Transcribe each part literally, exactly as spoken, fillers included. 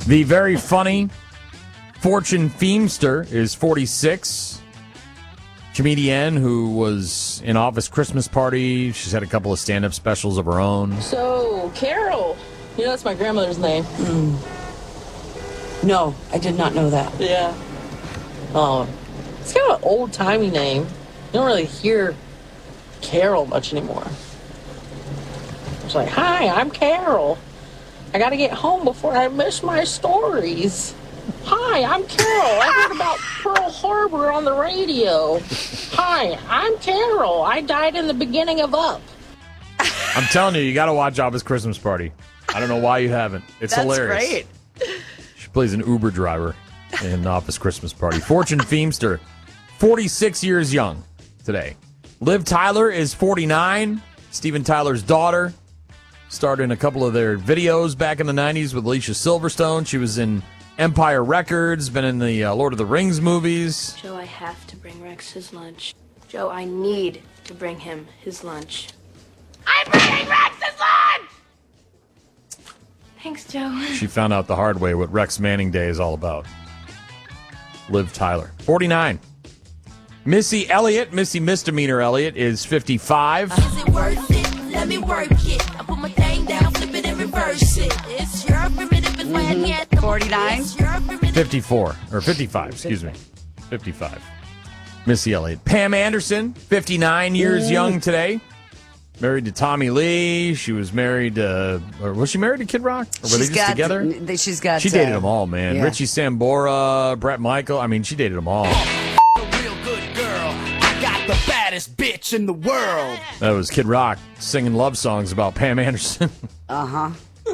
The very funny Fortune Feimster is forty-six. Comedian who was in Office Christmas Party. She's had a couple of stand-up specials of her own. So, Carol, you know that's my grandmother's name. Mm. No, I did not know that. Yeah. Oh, it's kind of an old-timey name. You don't really hear Carol much anymore. It's like, hi, I'm Carol. I got to get home before I miss my stories. Hi, I'm Carol. I heard about Pearl Harbor on the radio. Hi, I'm Carol. I died in the beginning of Up. I'm telling you, you got to watch Office Christmas Party. I don't know why you haven't. It's That's hilarious. Great. She plays an Uber driver in Office Christmas Party. Fortune Feimster, forty-six years young today. Liv Tyler is forty-nine. Steven Tyler's daughter. Starred in a couple of their videos back in the nineties with Alicia Silverstone. She was in Empire Records, been in the uh, Lord of the Rings movies. Joe, I have to bring Rex his lunch. Joe, I need to bring him his lunch. I'm bringing Rex his lunch! Thanks, Joe. She found out the hard way what Rex Manning Day is all about. Liv Tyler, forty-nine. Missy Elliott, Missy Misdemeanor Elliott, is fifty-five. Is it worth it? Let me work it. I put my thing down, flip it and reverse it. It's your primitive is where I get the forty-nine? fifty-four, or fifty-five, excuse me. fifty-five. Missy Elliott. Pam Anderson, fifty-nine years Mm. young today. Married to Tommy Lee. She was married to, or was she married to Kid Rock? Or were She's they just got, together? th- She's got. She dated uh, them all, man. yeah. Richie Sambora, Brett Michael. I mean, she dated them all. Real good girl. I got the baddest bitch in the world. That was Kid Rock singing love songs about Pam Anderson. Uh-huh.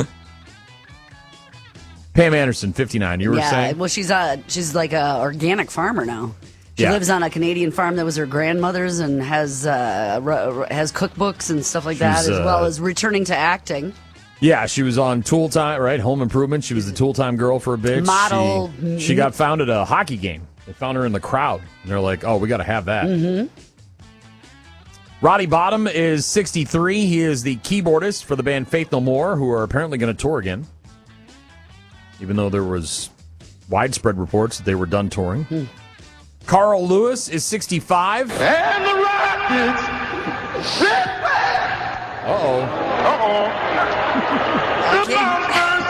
Pam Anderson, fifty-nine. You were yeah, saying? well, she's a she's like a organic farmer now. She Yeah. lives on a Canadian farm that was her grandmother's and has uh, r- r- has cookbooks and stuff like that, She's, as well uh, as returning to acting. Yeah, she was on Tool Time, right? Home Improvement. She was the Tool Time girl for a bit. Model. She, she got found at a hockey game. They found her in the crowd. And they're like, oh, we got to have that. Mm-hmm. Roddy Bottom is sixty-three. He is the keyboardist for the band Faith No More, who are apparently going to tour again. Even though there was widespread reports that they were done touring. Hmm. Carl Lewis is sixty-five. And the Rockets. Uh-oh. Uh-oh. I can't-